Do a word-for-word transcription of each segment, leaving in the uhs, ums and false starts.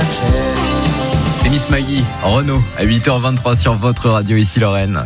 C'est Miss Maggie, Renaud, à huit heures vingt-trois sur votre radio, ici Lorraine.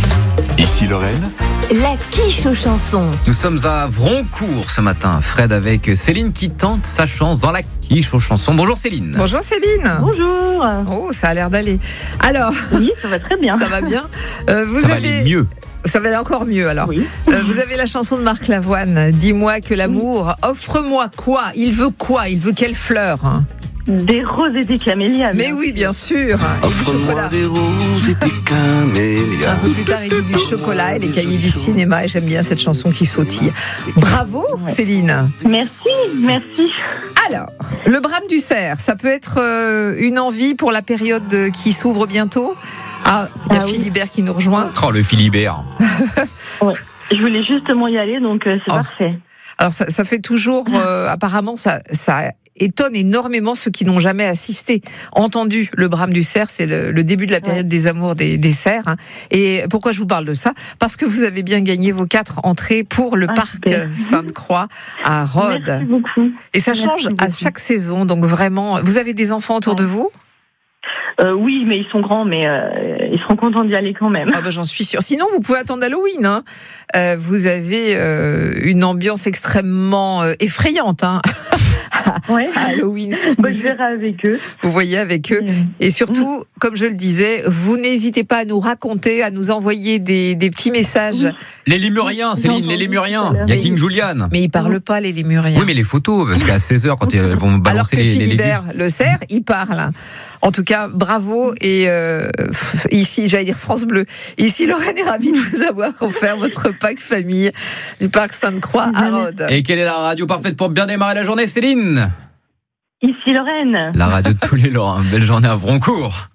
Ici Lorraine. La quiche aux chansons. Nous sommes à Vroncourt ce matin. Fred avec Céline qui tente sa chance dans la quiche aux chansons. Bonjour Céline. Bonjour Céline. Bonjour. Oh, ça a l'air d'aller. Alors. Oui, ça va très bien. Ça va bien. Euh, vous ça avez... va aller mieux. Ça va aller encore mieux alors. Oui. Euh, vous avez la chanson de Marc Lavoine. Dis-moi que l'amour, offre-moi quoi ? Il veut quoi ? Il veut quelle fleur ? Des roses et des camélias. Mais oui, bien sûr. Et du chocolat. Des roses et des camélias. Un peu plus tard, il dit du chocolat et les cahiers du cinéma. Et j'aime bien cette chanson qui sautille. Bravo, Céline. Merci, merci. Alors, le brame du cerf, ça peut être euh, une envie pour la période qui s'ouvre bientôt. Ah, il y a Ah oui. Philibert qui nous rejoint. Oh, le Philibert. Ouais. Je voulais justement y aller, donc euh, c'est Oh. parfait. Alors, ça, ça fait toujours, euh, apparemment, ça, ça étonne énormément ceux qui n'ont jamais assisté, entendu le brame du cerf. C'est le, le début de la période Ouais. des amours des, des cerfs. Hein. Et pourquoi je vous parle de ça ? Parce que vous avez bien gagné vos quatre entrées pour le Ah, parc super. Sainte-Croix à Rhodes. Merci beaucoup. Et ça Merci change à beaucoup. chaque saison. Donc vraiment, vous avez des enfants autour de vous ? Euh, oui, mais ils sont grands, mais euh, ils seront contents d'y aller quand même. Ah ben, j'en suis sûre. Sinon, vous pouvez attendre Halloween. Hein. Euh, vous avez euh, une ambiance extrêmement euh, effrayante. Hein. Ouais. À Halloween, si Bah, vous, je verrai avec eux. vous voyez avec eux. Et surtout, comme je le disais, vous n'hésitez pas à nous raconter, à nous envoyer des, des petits messages. Oui. Les Lémuriens, Céline, les Lémuriens. Il y a Mais- King Julian. Mais ils parlent pas, les Lémuriens. Oui, mais les photos, parce qu'à seize heures, quand ils vont Alors balancer que les, les Philibert le cerf, il parle. En tout cas, bravo. Et euh, ici, j'allais dire France Bleu. Ici, Lorraine est ravie de vous avoir offert votre pack famille du parc Sainte-Croix à Rhodes. Et quelle est la radio parfaite pour bien démarrer la journée, Céline ? Ici Lorraine. La radio de tous les Lorrains. Belle journée à Vroncourt.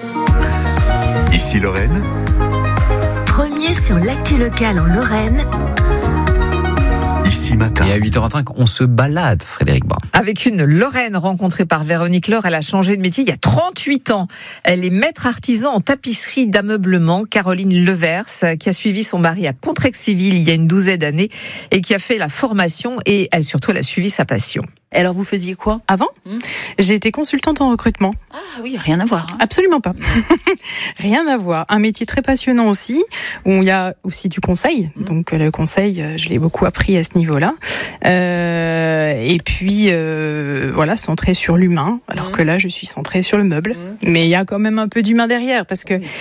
Ici Lorraine. Premier sur l'actu locale en Lorraine. Ici matin. Et à huit heures vingt-cinq, on se balade, Frédéric Brun. Avec une Lorraine rencontrée par Véronique Laure, elle a changé de métier il y a trente-huit ans. Elle est maître artisan en tapisserie d'ameublement. Caroline Levers, qui a suivi son mari à Contrexéville il y a une douzaine d'années et qui a fait la formation et elle, surtout, elle a suivi sa passion. Et alors, vous faisiez quoi avant ? Hmm. J'ai été consultante en recrutement. Ah oui, rien à voir. hein. Absolument pas. Rien à voir. Un métier très passionnant aussi, où il y a aussi du conseil. Mm. Donc, le conseil, euh, je l'ai beaucoup appris à ce niveau-là. Euh, et puis, euh, voilà, centré sur l'humain, alors Mm. que là, je suis centrée sur le meuble. Mm. Mais il y a quand même un peu d'humain derrière, parce que